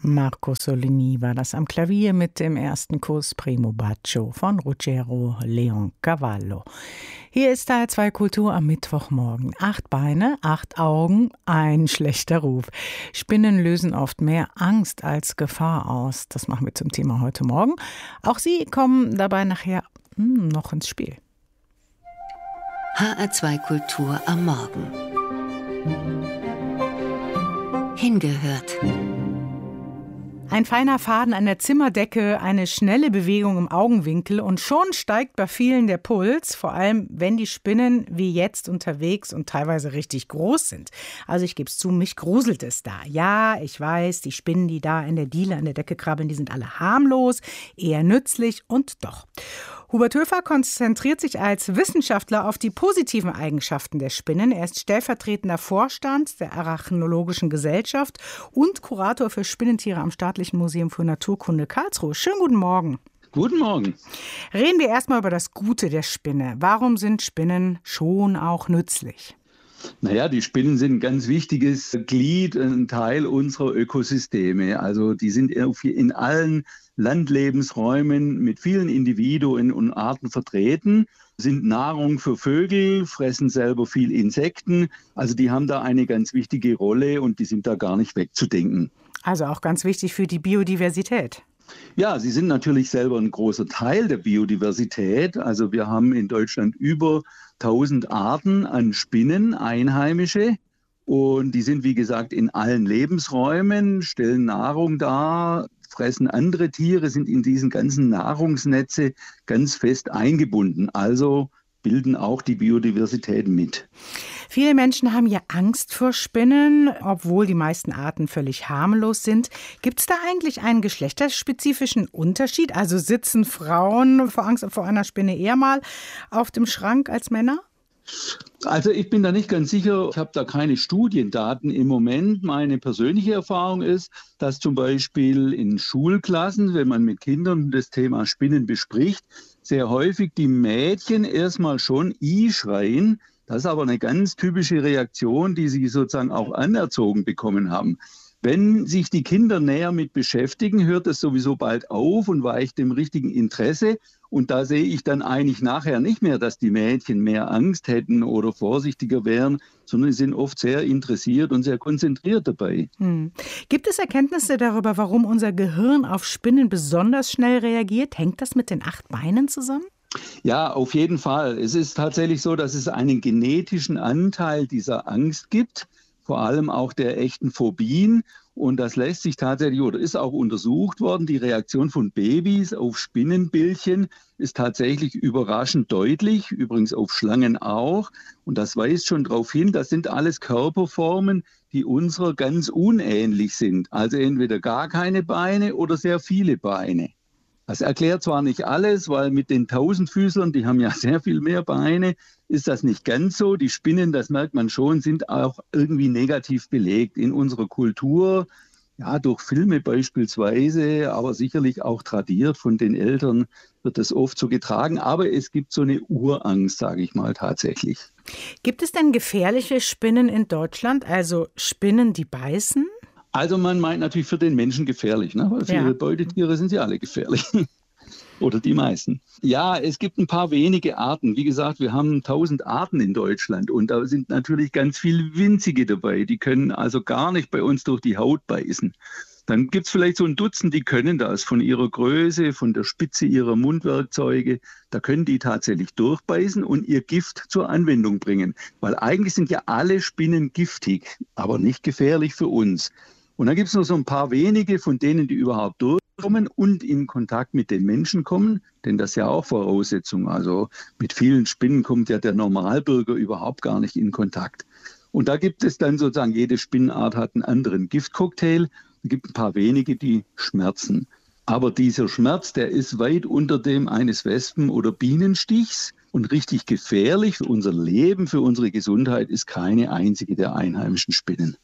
Marco Soligny war das am Klavier mit dem ersten Kurs Primo Bacio von Ruggero Leoncavallo. Hier ist HR2 Kultur am Mittwochmorgen. 8 Beine, 8 Augen, ein schlechter Ruf. Spinnen lösen oft mehr Angst als Gefahr aus. Das machen wir zum Thema heute Morgen. Auch Sie kommen dabei nachher noch ins Spiel. HR2 Kultur am Morgen. Hingehört. Ein feiner Faden an der Zimmerdecke, eine schnelle Bewegung im Augenwinkel und schon steigt bei vielen der Puls, vor allem wenn die Spinnen wie jetzt unterwegs und teilweise richtig groß sind. Also ich gebe es zu, mich gruselt es da. Ja, ich weiß, die Spinnen, die da in der Diele an der Decke krabbeln, die sind alle harmlos, eher nützlich und doch. Hubert Höfer konzentriert sich als Wissenschaftler auf die positiven Eigenschaften der Spinnen. Er ist stellvertretender Vorstand der Arachnologischen Gesellschaft und Kurator für Spinnentiere am Staatlichen Museum für Naturkunde Karlsruhe. Schönen guten Morgen. Guten Morgen. Reden wir erstmal über das Gute der Spinne. Warum sind Spinnen schon auch nützlich? Naja, die Spinnen sind ein ganz wichtiges Glied, ein Teil unserer Ökosysteme. Also die sind in allen Landlebensräumen mit vielen Individuen und Arten vertreten, sind Nahrung für Vögel, fressen selber viel Insekten. Also die haben da eine ganz wichtige Rolle und die sind da gar nicht wegzudenken. Also auch ganz wichtig für die Biodiversität. Ja, sie sind natürlich selber ein großer Teil der Biodiversität. Also wir haben in Deutschland über 1000 Arten an Spinnen, einheimische. Und die sind, wie gesagt, in allen Lebensräumen, stellen Nahrung dar, fressen andere Tiere, sind in diesen ganzen Nahrungsnetze ganz fest eingebunden. Also bilden auch die Biodiversität mit. Viele Menschen haben ja Angst vor Spinnen, obwohl die meisten Arten völlig harmlos sind. Gibt es da eigentlich einen geschlechterspezifischen Unterschied? Also sitzen Frauen vor Angst vor einer Spinne eher mal auf dem Schrank als Männer? Also ich bin da nicht ganz sicher, ich habe da keine Studiendaten im Moment. Meine persönliche Erfahrung ist, dass zum Beispiel in Schulklassen, wenn man mit Kindern das Thema Spinnen bespricht, sehr häufig die Mädchen erstmal schon I schreien. Das ist aber eine ganz typische Reaktion, die sie sozusagen auch anerzogen bekommen haben. Wenn sich die Kinder näher mit beschäftigen, hört es sowieso bald auf und weicht dem richtigen Interesse. Und da sehe ich dann eigentlich nachher nicht mehr, dass die Mädchen mehr Angst hätten oder vorsichtiger wären, sondern sie sind oft sehr interessiert und sehr konzentriert dabei. Gibt es Erkenntnisse darüber, warum unser Gehirn auf Spinnen besonders schnell reagiert? Hängt das mit den 8 Beinen zusammen? Ja, auf jeden Fall. Es ist tatsächlich so, dass es einen genetischen Anteil dieser Angst gibt, vor allem auch der echten Phobien. Und das lässt sich tatsächlich oder ist auch untersucht worden. Die Reaktion von Babys auf Spinnenbildchen ist tatsächlich überraschend deutlich, übrigens auf Schlangen auch. Und das weist schon darauf hin, das sind alles Körperformen, die unserer ganz unähnlich sind. Also entweder gar keine Beine oder sehr viele Beine. Das erklärt zwar nicht alles, weil mit den Tausendfüßlern, die haben ja sehr viel mehr Beine, ist das nicht ganz so. Die Spinnen, das merkt man schon, sind auch irgendwie negativ belegt in unserer Kultur. Ja, durch Filme beispielsweise, aber sicherlich auch tradiert von den Eltern wird das oft so getragen. Aber es gibt so eine Urangst, sage ich mal tatsächlich. Gibt es denn gefährliche Spinnen in Deutschland, also Spinnen, die beißen? Also man meint natürlich für den Menschen gefährlich, ne? Weil für ihre Beutetiere sind sie alle gefährlich. Oder die meisten. Ja, es gibt ein paar wenige Arten. Wie gesagt, wir haben 1000 Arten in Deutschland und da sind natürlich ganz viele winzige dabei. Die können also gar nicht bei uns durch die Haut beißen. Dann gibt es vielleicht so ein Dutzend, die können das von ihrer Größe, von der Spitze ihrer Mundwerkzeuge. Da können die tatsächlich durchbeißen und ihr Gift zur Anwendung bringen. Weil eigentlich sind ja alle Spinnen giftig, aber nicht gefährlich für uns. Und dann gibt es noch so ein paar wenige, von denen die überhaupt durchkommen und in Kontakt mit den Menschen kommen, denn das ist ja auch Voraussetzung. Also mit vielen Spinnen kommt ja der Normalbürger überhaupt gar nicht in Kontakt. Und da gibt es dann sozusagen, jede Spinnenart hat einen anderen Giftcocktail. Es gibt ein paar wenige, die schmerzen. Aber dieser Schmerz, der ist weit unter dem eines Wespen- oder Bienenstichs. Und richtig gefährlich für unser Leben, für unsere Gesundheit ist keine einzige der einheimischen Spinnen.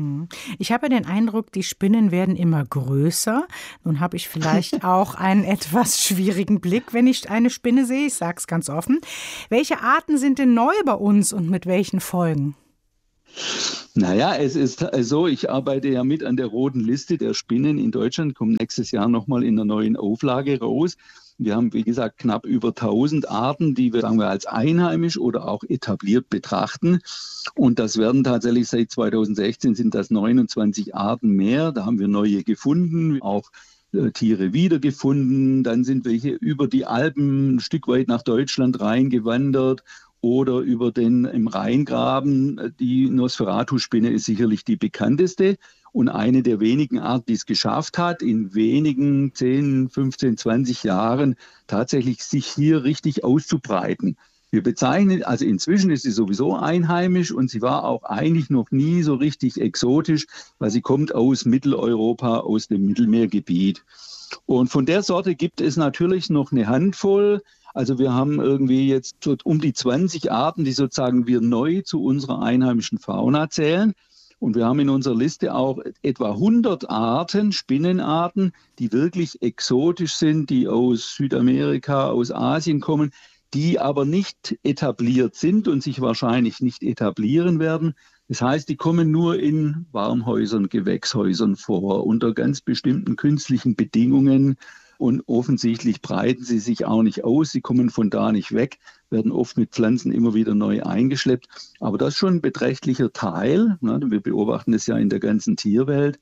Ich habe den Eindruck, die Spinnen werden immer größer. Nun habe ich vielleicht auch einen etwas schwierigen Blick, wenn ich eine Spinne sehe. Ich sage es ganz offen. Welche Arten sind denn neu bei uns und mit welchen Folgen? Naja, es ist so, ich arbeite ja mit an der roten Liste der Spinnen in Deutschland, kommt nächstes Jahr nochmal in einer neuen Auflage raus. Wir haben, wie gesagt, knapp über 1000 Arten, die wir, sagen wir, als einheimisch oder auch etabliert betrachten. Und das werden tatsächlich seit 2016 sind das 29 Arten mehr. Da haben wir neue gefunden, auch Tiere wiedergefunden. Dann sind welche über die Alpen ein Stück weit nach Deutschland reingewandert oder über den im Rheingraben. Die Nosferatu-Spinne ist sicherlich die bekannteste. Und eine der wenigen Arten, die es geschafft hat, in wenigen 10, 15, 20 Jahren tatsächlich sich hier richtig auszubreiten. Wir bezeichnen, also inzwischen ist sie sowieso einheimisch und sie war auch eigentlich noch nie so richtig exotisch, weil sie kommt aus Mitteleuropa, aus dem Mittelmeergebiet. Und von der Sorte gibt es natürlich noch eine Handvoll. Also wir haben irgendwie jetzt so um die 20 Arten, die sozusagen wir neu zu unserer einheimischen Fauna zählen. Und wir haben in unserer Liste auch etwa 100 Arten, Spinnenarten, die wirklich exotisch sind, die aus Südamerika, aus Asien kommen, die aber nicht etabliert sind und sich wahrscheinlich nicht etablieren werden. Das heißt, die kommen nur in Warmhäusern, Gewächshäusern vor, unter ganz bestimmten künstlichen Bedingungen. Und offensichtlich breiten sie sich auch nicht aus. Sie kommen von da nicht weg, werden oft mit Pflanzen immer wieder neu eingeschleppt. Aber das ist schon ein beträchtlicher Teil. Wir beobachten es ja in der ganzen Tierwelt.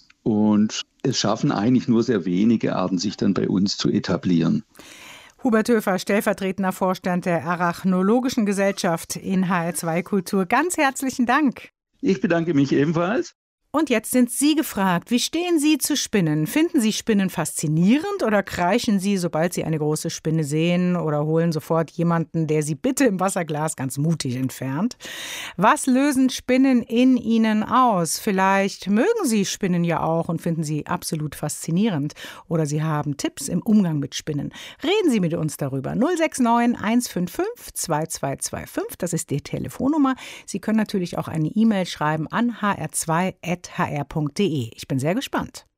Und es schaffen eigentlich nur sehr wenige Arten, sich dann bei uns zu etablieren. Hubert Höfer, stellvertretender Vorstand der Arachnologischen Gesellschaft in HR2 Kultur. Ganz herzlichen Dank. Ich bedanke mich ebenfalls. Und jetzt sind Sie gefragt, wie stehen Sie zu Spinnen? Finden Sie Spinnen faszinierend oder kreischen Sie, sobald Sie eine große Spinne sehen, oder holen sofort jemanden, der sie bitte im Wasserglas ganz mutig entfernt? Was lösen Spinnen in Ihnen aus? Vielleicht mögen Sie Spinnen ja auch und finden sie absolut faszinierend. Oder Sie haben Tipps im Umgang mit Spinnen. Reden Sie mit uns darüber. 069 155 2225, das ist die Telefonnummer. Sie können natürlich auch eine E-Mail schreiben an hr2@hr.de. Ich bin sehr gespannt.